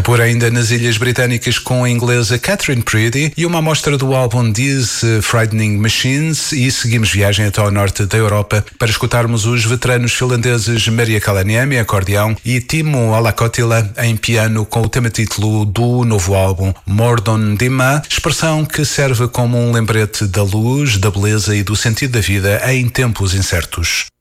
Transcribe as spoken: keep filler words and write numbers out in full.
por ainda nas Ilhas Britânicas com a inglesa Catherine Pretty e uma amostra do álbum These Frightening Machines, e seguimos viagem até ao norte da Europa para escutarmos os veteranos finlandeses Maria Kalaniemi, acordeão, e Timo Alakotila em piano com o tema-título do novo álbum Mordon Dima, expressão que serve como um lembrete da luz, da beleza e do sentido da vida em tempos incertos.